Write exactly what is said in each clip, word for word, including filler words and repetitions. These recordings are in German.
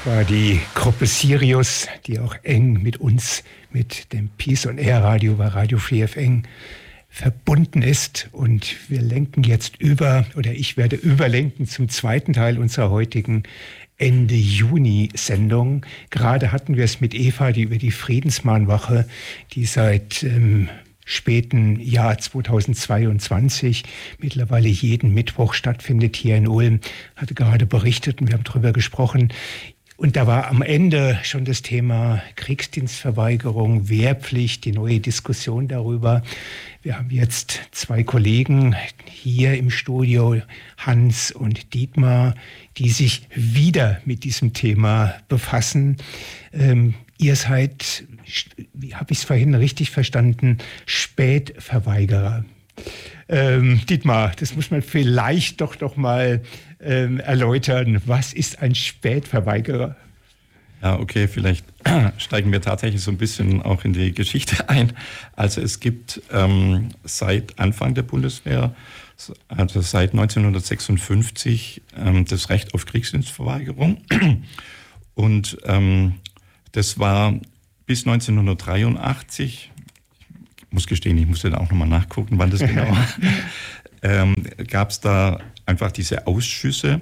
Das war die Gruppe Sirius, die auch eng mit uns, mit dem Peace on Air Radio bei Radio Free F M verbunden ist. Und wir lenken jetzt über, oder ich werde überlenken zum zweiten Teil unserer heutigen Ende Juni-Sendung. Gerade hatten wir es mit Eva, die über die Friedensmahnwache, die seit ähm, späten Jahr zweitausendzweiundzwanzig mittlerweile jeden Mittwoch stattfindet hier in Ulm, hatte gerade berichtet und wir haben darüber gesprochen. Und da war am Ende schon das Thema Kriegsdienstverweigerung, Wehrpflicht, die neue Diskussion darüber. Wir haben jetzt zwei Kollegen hier im Studio, Hans und Dietmar, die sich wieder mit diesem Thema befassen. Ähm, ihr seid, wie habe ich es vorhin richtig verstanden, Spätverweigerer. Ähm, Dietmar, das muss man vielleicht doch noch mal ähm, erläutern. Was ist ein Spätverweigerer? Ja, okay, vielleicht steigen wir tatsächlich so ein bisschen auch in die Geschichte ein. Also es gibt ähm, seit Anfang der Bundeswehr, also seit neunzehnhundertsechsundfünfzig, ähm, das Recht auf Kriegsdienstverweigerung. Und ähm, das war bis neunzehnhundertdreiundachtzig, ich muss gestehen, ich musste da auch nochmal nachgucken, wann das genau war, ähm, gab es da einfach diese Ausschüsse.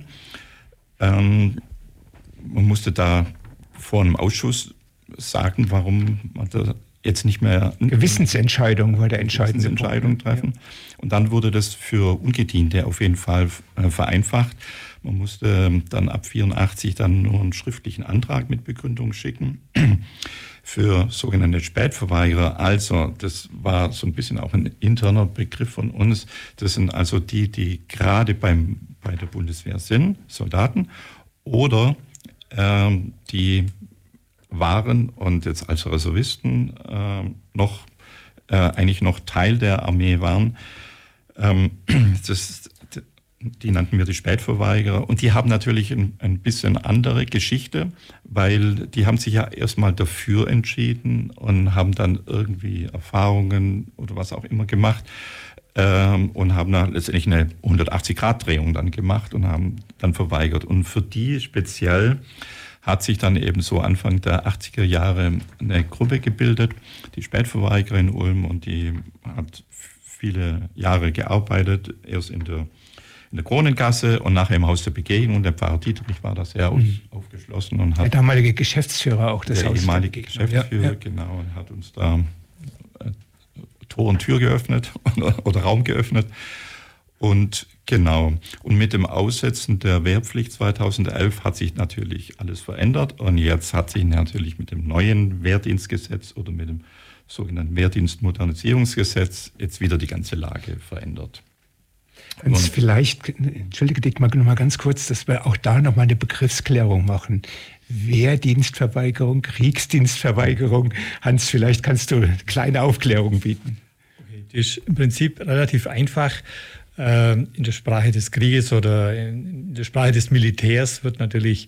Ähm, man musste da vor einem Ausschuss sagen, warum man da jetzt nicht mehr... Gewissensentscheidung war der entscheidende Entscheidung treffen. Ja. Und dann wurde das für Ungediente auf jeden Fall äh, vereinfacht. Man musste ähm, dann ab vierundachtzig dann nur einen schriftlichen Antrag mit Begründung schicken für sogenannte Spätverweigerer. Also das war so ein bisschen auch ein interner Begriff von uns. Das sind also die, die gerade beim, bei der Bundeswehr sind, Soldaten, oder ähm, die waren und jetzt als Reservisten äh, noch äh, eigentlich noch Teil der Armee waren. Ähm, das, die nannten wir die Spätverweigerer. Und die haben natürlich ein, ein bisschen andere Geschichte, weil die haben sich ja erstmal dafür entschieden und haben dann irgendwie Erfahrungen oder was auch immer gemacht ähm, und haben dann letztendlich eine hundertachtzig-Grad-Drehung dann gemacht und haben dann verweigert. Und für die speziell hat sich dann eben so Anfang der achtziger Jahre eine Gruppe gebildet, die Spätverweigerer in Ulm, und die hat viele Jahre gearbeitet, erst in der in der Kronengasse und nachher im Haus der Begegnung. Der Pfarrer Dietrich war da sehr mhm. aufgeschlossen. Und hat der damalige Geschäftsführer auch des Hauses. Der ehemalige Geschäftsführer, ja, ja. genau, und hat uns da äh, Tor und Tür geöffnet oder, oder Raum geöffnet. Und genau, und mit dem Aussetzen der Wehrpflicht zweitausendelf hat sich natürlich alles verändert. Und jetzt hat sich natürlich mit dem neuen Wehrdienstgesetz oder mit dem sogenannten Wehrdienstmodernisierungsgesetz jetzt wieder die ganze Lage verändert. Und vielleicht, entschuldige dich mal noch mal ganz kurz, dass wir auch da noch mal eine Begriffsklärung machen. Wehrdienstverweigerung, Kriegsdienstverweigerung. Hans, vielleicht kannst du eine kleine Aufklärung bieten. Okay, das ist im Prinzip relativ einfach. In der Sprache des Krieges oder in der Sprache des Militärs wird natürlich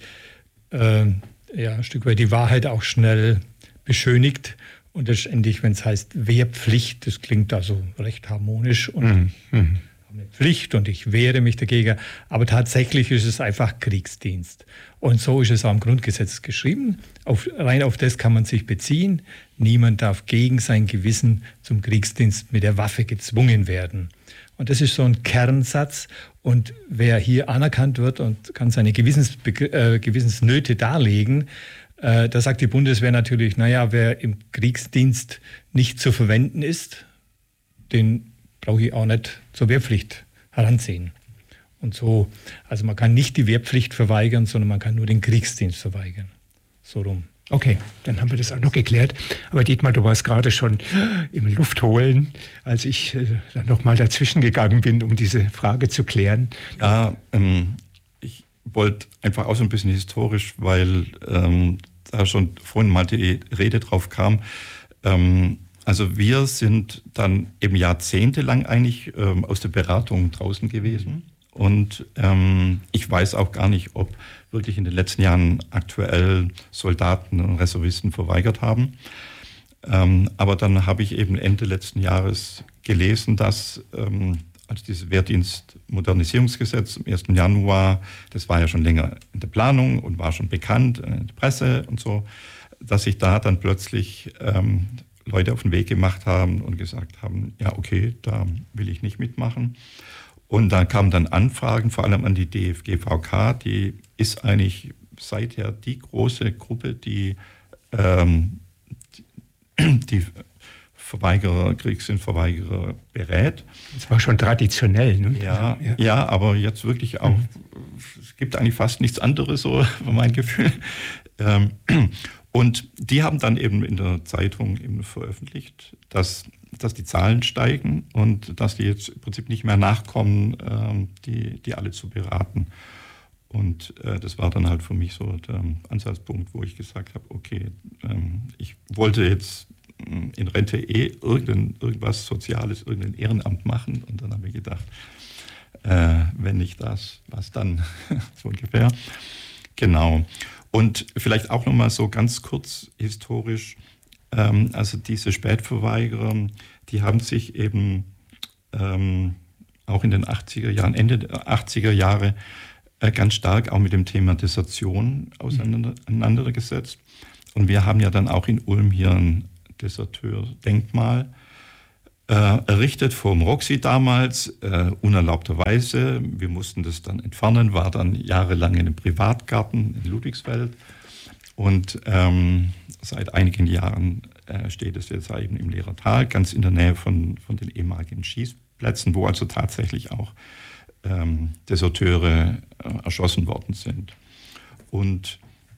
äh, ja, ein Stück weit die Wahrheit auch schnell beschönigt. Und letztendlich, wenn es heißt Wehrpflicht, das klingt also recht harmonisch und mhm. eine Pflicht und ich wehre mich dagegen. Aber tatsächlich ist es einfach Kriegsdienst. Und so ist es auch im Grundgesetz geschrieben. Auf, rein auf das kann man sich beziehen. Niemand darf gegen sein Gewissen zum Kriegsdienst mit der Waffe gezwungen werden. Und das ist so ein Kernsatz. Und wer hier anerkannt wird und kann seine Gewissens, äh, Gewissensnöte darlegen, äh, da sagt die Bundeswehr natürlich, naja, wer im Kriegsdienst nicht zu verwenden ist, den brauche ich auch nicht zur Wehrpflicht heranziehen. Und so, also man kann nicht die Wehrpflicht verweigern, sondern man kann nur den Kriegsdienst verweigern. So rum. Okay, dann haben wir das auch noch geklärt. Aber Dietmar, du warst gerade schon im Luftholen, als ich äh, dann noch mal dazwischen gegangen bin, um diese Frage zu klären. Ja, ähm, ich wollte einfach auch so ein bisschen historisch, weil ähm, da schon vorhin mal die Rede drauf kam. Ähm, also wir sind dann eben jahrzehntelang eigentlich ähm, aus der Beratung draußen gewesen. Und ähm, ich weiß auch gar nicht, ob wirklich in den letzten Jahren aktuell Soldaten und Reservisten verweigert haben. Ähm, aber dann habe ich eben Ende letzten Jahres gelesen, dass ähm, also dieses Wehrdienstmodernisierungsgesetz am ersten Januar, das war ja schon länger in der Planung und war schon bekannt in der Presse und so, dass sich da dann plötzlich ähm, Leute auf den Weg gemacht haben und gesagt haben, ja okay, da will ich nicht mitmachen. Und da kamen dann Anfragen, vor allem an die D F G V K, die ist eigentlich seither die große Gruppe, die ähm, die, die Verweigerer, Kriegsdienstverweigerer berät. Das war schon traditionell, ne? Ja, ja. ja, aber jetzt wirklich auch, mhm. es gibt eigentlich fast nichts anderes, so mein Gefühl. Ähm, und die haben dann eben in der Zeitung eben veröffentlicht, dass, dass die Zahlen steigen und dass die jetzt im Prinzip nicht mehr nachkommen, ähm, die, die alle zu beraten. Und äh, das war dann halt für mich so der Ansatzpunkt, wo ich gesagt habe, okay, ähm, ich wollte jetzt in Rente eh irgendein, irgendwas Soziales, irgendein Ehrenamt machen. Und dann habe ich gedacht, äh, wenn nicht das, was dann? So ungefähr. Genau. Und vielleicht auch nochmal so ganz kurz historisch, ähm, also diese Spätverweigerer, die haben sich eben ähm, auch in den achtziger Jahren, Ende der achtziger Jahre, äh, ganz stark auch mit dem Thema Desertion auseinandergesetzt. Und wir haben ja dann auch in Ulm hier ein Deserteur-Denkmal äh, errichtet vom Roxy damals, äh, unerlaubterweise. Wir mussten das dann entfernen, war dann jahrelang in einem Privatgarten in Ludwigsfeld. Und ähm, seit einigen Jahren äh, steht es jetzt eben im Lehrertal, ganz in der Nähe von, von den ehemaligen Schießplätzen, wo also tatsächlich auch ähm, Deserteure äh, erschossen worden sind. Und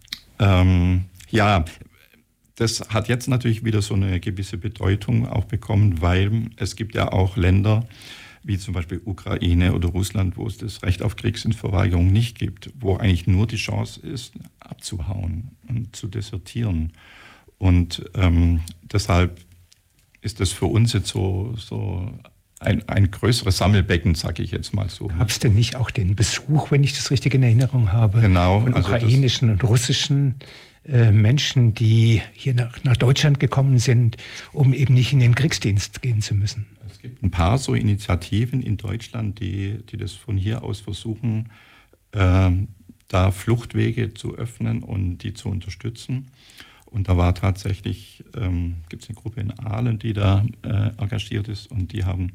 ähm, ja, das hat jetzt natürlich wieder so eine gewisse Bedeutung auch bekommen, weil es gibt ja auch Länder, wie zum Beispiel Ukraine oder Russland, wo es das Recht auf Kriegsdienstverweigerung nicht gibt, wo eigentlich nur die Chance ist, abzuhauen und zu desertieren. Und ähm, deshalb ist das für uns jetzt so, so ein, ein größeres Sammelbecken, sage ich jetzt mal so. Gab es denn nicht auch den Besuch, wenn ich das richtig in Erinnerung habe, genau, von also ukrainischen und russischen Menschen, die hier nach, nach Deutschland gekommen sind, um eben nicht in den Kriegsdienst gehen zu müssen? Es gibt ein paar so Initiativen in Deutschland, die, die das von hier aus versuchen, äh, da Fluchtwege zu öffnen und die zu unterstützen. Und da war tatsächlich, ähm, gibt es eine Gruppe in Aalen, die da äh, engagiert ist und die haben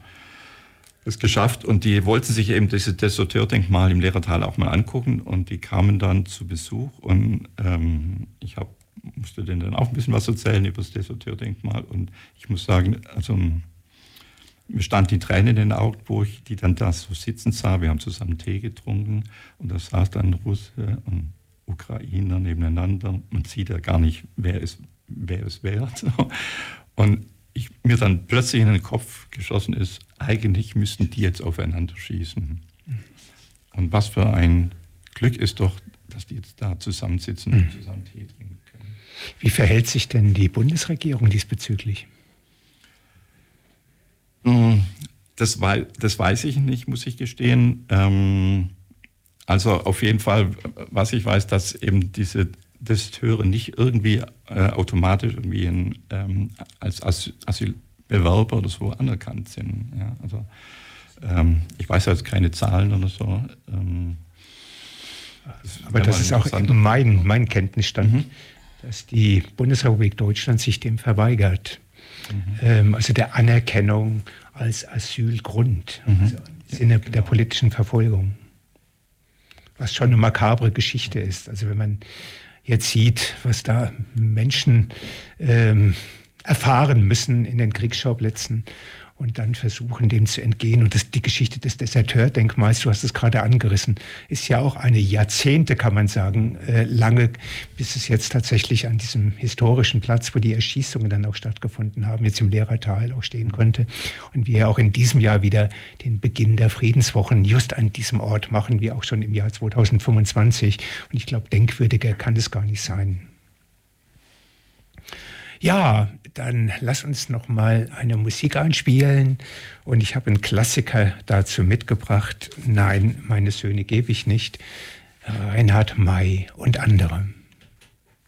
es geschafft und die wollten sich eben dieses Deserteur-Denkmal im Lehrertal auch mal angucken und die kamen dann zu Besuch und ähm, ich hab, musste denen dann auch ein bisschen was erzählen über das Deserteur-Denkmal und ich muss sagen, also mir stand die Tränen in den Augen, wo ich die dann da so sitzen sah. Wir haben zusammen Tee getrunken und da saß dann Russe und Ukrainer nebeneinander. Man sieht ja gar nicht, wer es, wer es wäre. Und ich, mir dann plötzlich in den Kopf geschossen ist, eigentlich müssten die jetzt aufeinander schießen. Und was für ein Glück ist doch, dass die jetzt da zusammensitzen und zusammen Tee trinken können. Wie verhält sich denn die Bundesregierung diesbezüglich? Das, wei- das weiß ich nicht, muss ich gestehen. Ähm, also auf jeden Fall, was ich weiß, dass eben diese Deserteure nicht irgendwie äh, automatisch irgendwie in, ähm, als Asyl- Asylbewerber oder so anerkannt sind. Ja, also ähm, ich weiß jetzt keine Zahlen oder so. Ähm, das Aber das ist auch mein, mein Kenntnisstand, mhm. dass die Bundesrepublik Deutschland sich dem verweigert. Mhm. Ähm, also der Anerkennung als Asylgrund, mhm. also im Sinne ja, genau. der politischen Verfolgung. Was schon eine makabre Geschichte ist. Also wenn man jetzt sieht, was da Menschen ähm, erfahren müssen in den Kriegsschauplätzen und dann versuchen, dem zu entgehen. Und das, die Geschichte des Deserteur-Denkmals, du hast es gerade angerissen, ist ja auch eine Jahrzehnte, kann man sagen, äh, lange, bis es jetzt tatsächlich an diesem historischen Platz, wo die Erschießungen dann auch stattgefunden haben, jetzt im Lehrertal auch stehen konnte. Und wir auch in diesem Jahr wieder den Beginn der Friedenswochen just an diesem Ort machen, wie auch schon im Jahr zweitausendfünfundzwanzig. Und ich glaube, denkwürdiger kann es gar nicht sein. Ja, dann lass uns noch mal eine Musik einspielen und ich habe einen Klassiker dazu mitgebracht. Nein, meine Söhne gebe ich nicht. Reinhard May und andere.